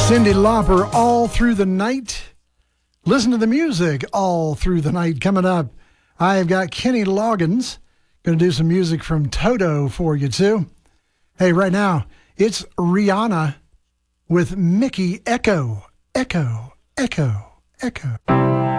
Cyndi Lauper, All Through the Night. Listen to the music all through the night. Coming up, I've got Kenny Loggins. Going to do some music from Toto for you, too. Hey, right now, it's Rihanna with Mickey Echo. Echo, Echo, Echo.